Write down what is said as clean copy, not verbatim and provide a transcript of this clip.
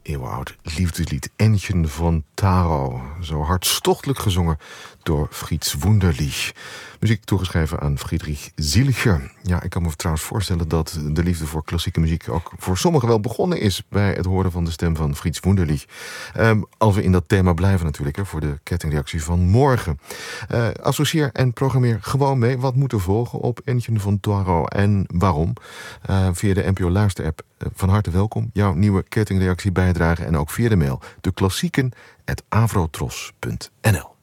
eeuwenoud liefdeslied Entchen van Taro. Zo hartstochtelijk gezongen door Fritz Wunderlich. Muziek toegeschreven aan Friedrich Zielcher. Ja, ik kan me trouwens voorstellen dat de liefde voor klassieke muziek ook voor sommigen wel begonnen is bij het horen van de stem van Fritz Wunderlich. Als we in dat thema blijven natuurlijk, hè, voor de kettingreactie van morgen. Associeer en programmeer gewoon mee wat moet er volgen op Entchen van Taro en waarom. Via de NPO Luister-app van harte welkom. Jouw nieuwe kettingreactie bijdragen en ook via de mail. De klassieken@avrotros.nl